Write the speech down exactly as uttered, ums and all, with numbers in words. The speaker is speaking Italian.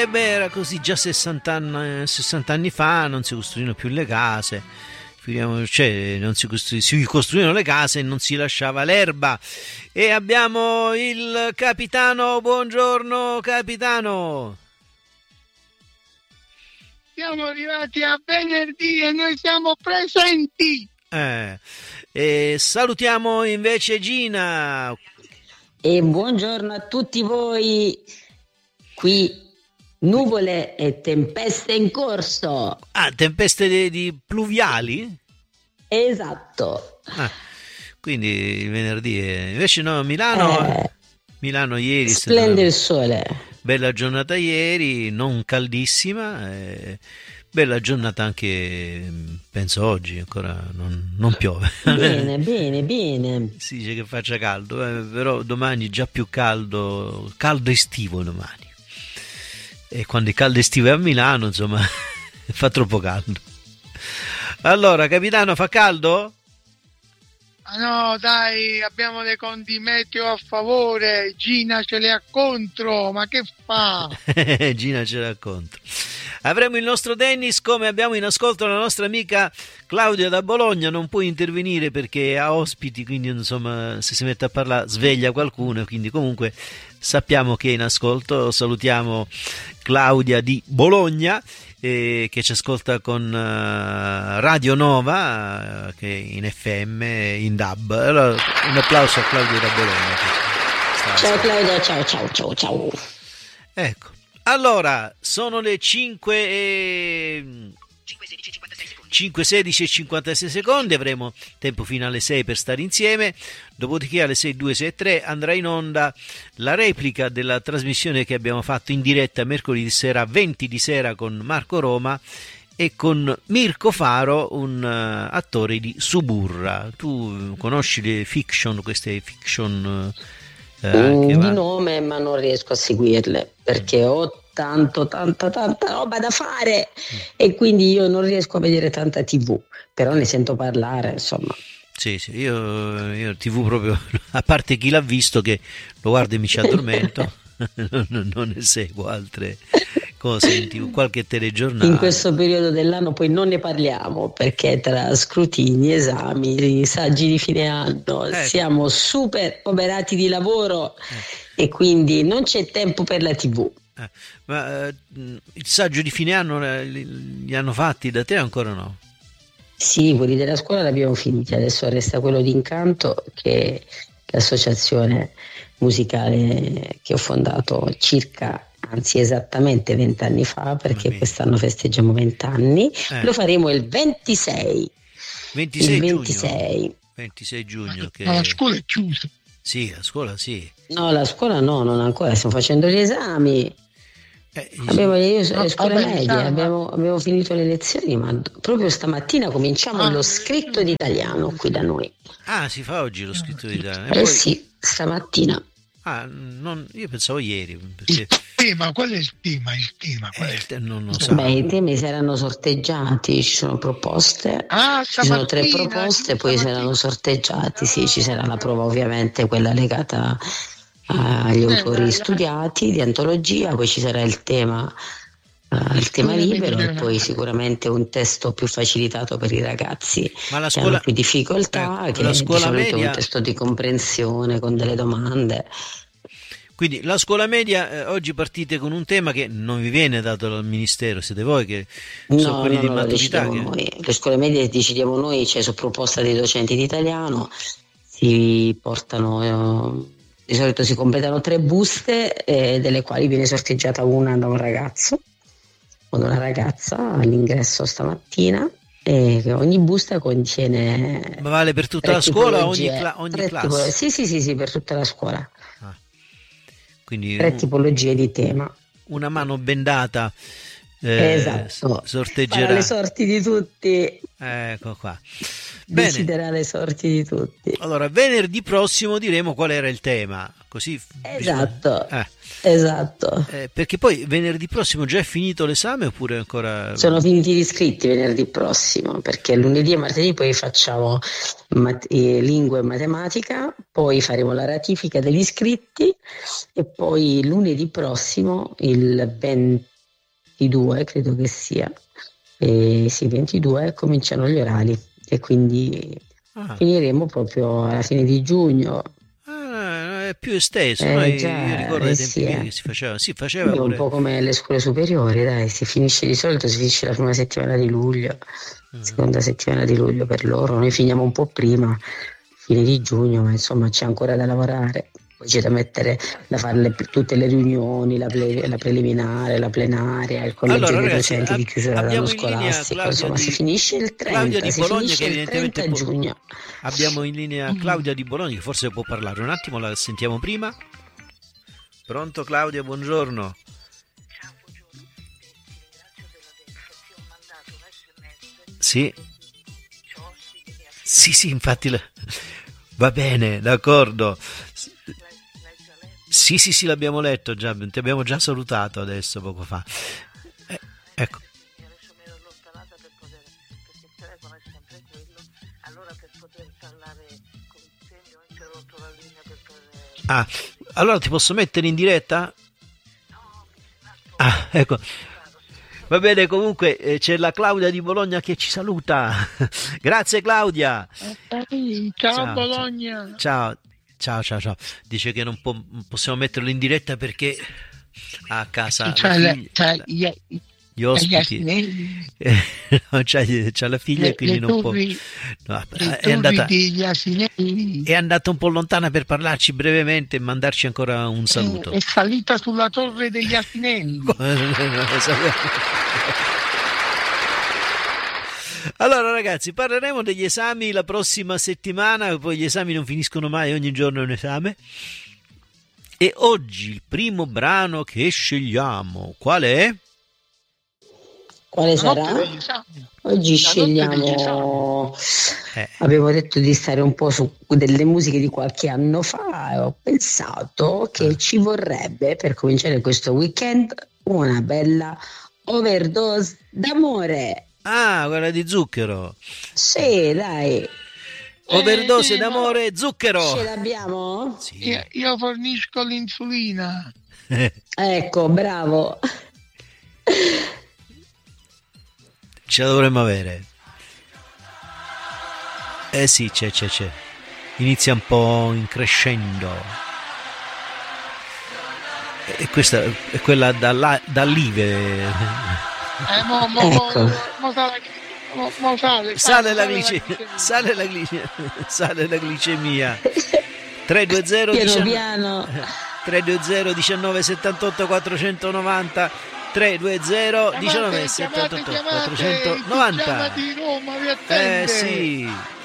E beh, era così già sessanta anni, sessanta anni fa, non si costruivano più le case, cioè non si, costru- si costruivano le case e non si lasciava l'erba. E abbiamo il capitano. Buongiorno capitano. Siamo arrivati a venerdì e noi siamo presenti. Eh, e salutiamo invece Gina. E buongiorno a tutti voi. Qui nuvole e tempeste in corso. Ah, tempeste di, di pluviali? Esatto. Ah, quindi venerdì è... invece no, Milano eh, Milano ieri splende il sole. Bella giornata ieri, non caldissima, eh, bella giornata anche, penso oggi, ancora non, non piove. Bene, bene, bene. Si dice che faccia caldo, eh, però domani già più caldo, caldo estivo domani. E quando il caldo estivo è a Milano, insomma, fa troppo caldo. Allora, capitano, fa caldo? Ah no, dai, abbiamo le conti meteo a favore, Gina ce le ha contro, ma che fa? Gina ce l'ha contro. Avremo il nostro tennis, come abbiamo in ascolto la nostra amica Claudia da Bologna, non può intervenire perché ha ospiti, quindi insomma se si mette a parlare sveglia qualcuno, quindi comunque sappiamo che è in ascolto. Salutiamo Claudia di Bologna eh, che ci ascolta con uh, Radio Nova uh, che è in F M, in D A B. Allora, un applauso a Claudia da Bologna. Ciao Claudia, ciao ciao ciao ciao. Ecco. Allora, sono le cinque e cinque sedici e cinquantasei secondi, avremo tempo fino alle sei per stare insieme, dopodiché alle sei due sei tre andrà in onda la replica della trasmissione che abbiamo fatto in diretta mercoledì sera venti di sera con Marco Roma e con Mirko Faro, un uh, attore di Suburra. Tu conosci le fiction, queste fiction... Uh, Mm, di nome, ma non riesco a seguirle perché ho tanto tanta tanta roba da fare mm. e quindi io non riesco a vedere tanta tivù, però ne sento parlare, insomma. Sì, sì, io, io tivù proprio, a parte chi l'ha visto che lo guarda e mi ci addormento, non, non ne seguo altre cose in tivù, qualche telegiornale. In questo periodo dell'anno poi non ne parliamo perché tra scrutini, esami, saggi di fine anno ecco. Siamo super oberati di lavoro eh. E quindi non c'è tempo per la tivù. Eh, ma eh, il saggio di fine anno eh, li, li hanno fatti da te o ancora no? Sì, quelli della scuola l'abbiamo finiti, adesso resta quello di Incanto che è l'associazione musicale che ho fondato circa anzi esattamente vent'anni fa perché quest'anno festeggiamo vent'anni, eh. Lo faremo il ventisei ventisei il giugno ventisei ventisei giugno che... Ma la scuola è chiusa. Sì, la scuola sì. No, la scuola no, non ancora, stiamo facendo gli esami. Eh, abbiamo io, no, le scuole vabbè, medie, diciamo, abbiamo, abbiamo finito le lezioni, ma proprio stamattina cominciamo ah, lo scritto d'italiano qui da noi. Ah, si fa oggi lo scritto d'italiano? Eh poi... sì, stamattina. Ah, non, io pensavo ieri. Perché... Il tema, qual è il tema? Il tema qual è? Eh, non lo so. Beh, i temi saranno sorteggiati, ci sono proposte, ah, ci sono tre proposte, poi saranno sorteggiati, sì, ci sarà la prova ovviamente quella legata agli autori studiati di antologia, poi ci sarà il tema uh, il tema libero e poi sicuramente un testo più facilitato per i ragazzi ma la che scuola... hanno più difficoltà, eh, che la scuola di media... un testo di comprensione con delle domande. Quindi la scuola media eh, oggi partite con un tema che non vi viene dato dal ministero, siete voi che no, sono quelli no, di no, maturità che... noi. Le scuole medie decidiamo noi, cioè su proposta dei docenti di italiano si portano eh, di solito si completano tre buste eh, delle quali viene sorteggiata una da un ragazzo o da una ragazza all'ingresso stamattina e ogni busta contiene ma vale per tutta la scuola ogni, cla- ogni classe? Tipolo- sì sì sì sì per tutta la scuola ah. Quindi tre un, tipologie di tema, una mano bendata eh, esatto, sorteggerà farà le sorti di tutti, ecco qua. Bene. Deciderà le sorti di tutti. Allora, venerdì prossimo diremo qual era il tema, così esatto, bisogna... eh. esatto. Eh, perché poi venerdì prossimo già è finito l'esame oppure ancora? Sono finiti gli iscritti venerdì prossimo, perché lunedì e martedì poi facciamo mat- eh, lingua e matematica, poi faremo la ratifica degli iscritti e poi lunedì prossimo, il venti ventidue credo che sia, e sì, ventidue cominciano gli orali e quindi ah. finiremo proprio alla fine di giugno. Ah, è più esteso, eh, noi, già, io ricordo ai eh, tempi sì, miei eh. che si faceva, si faceva È pure. un po' come le scuole superiori, dai, si finisce di solito, si finisce la prima settimana di luglio, uh-huh. seconda settimana di luglio per loro, noi finiamo un po' prima, fine di giugno, ma insomma c'è ancora da lavorare. Poi c'è da mettere, da fare le, tutte le riunioni, la, ple, la preliminare, la plenaria, il collegio allora, dei ragazzi, docenti di chiusura dell'anno scolastico, insomma di, si finisce il trenta, Claudia di si Bologna, che finisce il trenta po- giugno. Abbiamo in linea Claudia di Bologna, che forse può parlare un attimo, la sentiamo prima. Pronto Claudia, buongiorno. Ciao, buongiorno, ti ringrazio della defo, ti ho mandato un sms. Sì. Sì, sì, infatti la... va bene, d'accordo. Sì, sì, sì, l'abbiamo letto già, ti abbiamo già salutato adesso, poco fa. Eh, ecco. Adesso mi ero allontanata per poter, perché il telefono è sempre quello, allora per poter parlare con te mi ho interrotto la linea per poter... Ah, allora ti posso mettere in diretta? No, ah, ecco. Va bene, comunque eh, c'è la Claudia di Bologna che ci saluta. Grazie Claudia. Ciao, ciao Bologna. Ciao. Ciao, ciao, ciao. Dice che non, può, non possiamo metterlo in diretta perché ha a casa c'è la le, figlia, c'è la, gli, gli ospiti. Eh, no, c'è, c'è la figlia e quindi non turri, può. No, è, andata, è andata un po' lontana per parlarci brevemente e mandarci ancora un saluto. È, è salita sulla torre degli asinelli. Allora ragazzi, parleremo degli esami la prossima settimana, poi gli esami non finiscono mai, ogni giorno è un esame. E oggi il primo brano che scegliamo, qual è? Quale sarà? Oggi scegliamo, eh. Avevo detto di stare un po' su delle musiche di qualche anno fa e ho pensato che ah. ci vorrebbe, per cominciare questo weekend, una bella overdose d'amore. Ah, quella di Zucchero. Sì, dai. Overdose eh, d'amore, Zucchero. Ce l'abbiamo? Sì. Io, io fornisco l'insulina. Ecco, bravo. Ce la dovremmo avere. Eh sì, c'è, c'è, c'è. Inizia un po' in crescendo. E questa è quella da, da Live. Eh, mo, mo, ecco. mo, mo, sale, mo, mo sale, sale, la glice, sale, la glice, sale la glicemia. tre due zero diciannove settantotto quattrocentonovanta tre due zero diciannove settantotto quattrocentonovanta. Di Roma, vi attende. Eh sì.